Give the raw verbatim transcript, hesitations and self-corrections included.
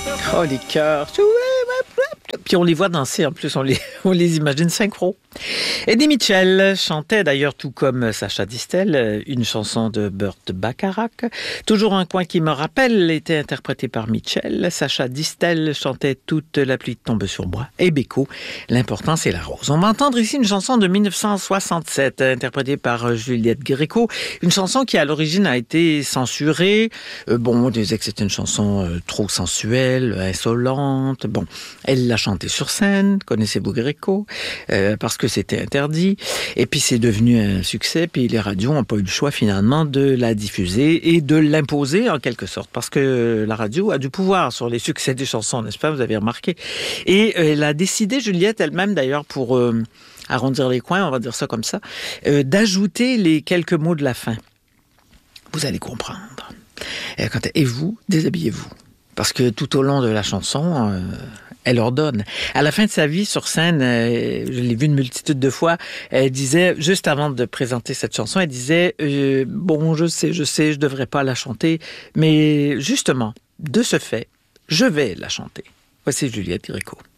Oh, les chœurs. Puis on les voit danser, en plus, on les, on les imagine synchro. Eddie Mitchell chantait d'ailleurs, tout comme Sacha Distel, une chanson de Burt Bacharach. Toujours un coin qui me rappelle était interprété par Mitchell. Sacha Distel chantait Toute la pluie tombe sur moi. Et Beko, L'important c'est la rose. On va entendre ici une chanson de dix-neuf cent soixante-sept, interprétée par Juliette Gréco. Une chanson qui à l'origine a été censurée. Euh, bon, on disait que c'était une chanson euh, trop sensuelle, insolente. Bon, elle l'a chantée sur scène, connaissez-vous Gréco, euh, parce que c'était interdit. Et puis c'est devenu un succès, puis les radios n'ont pas eu le choix finalement de la diffuser et de l'imposer en quelque sorte, parce que la radio a du pouvoir sur les succès des chansons, n'est-ce pas? Vous avez remarqué. Et euh, elle a décidé, Juliette elle-même d'ailleurs, pour euh, arrondir les coins, on va dire ça comme ça, euh, d'ajouter les quelques mots de la fin. Vous allez comprendre. Et, quand, et vous, déshabillez-vous. Parce que tout au long de la chanson, euh, elle ordonne. À la fin de sa vie, sur scène, euh, je l'ai vu une multitude de fois, elle disait, juste avant de présenter cette chanson, elle disait, euh, bon, je sais, je sais, je devrais pas la chanter, mais justement, de ce fait, je vais la chanter. Voici Juliette Gréco.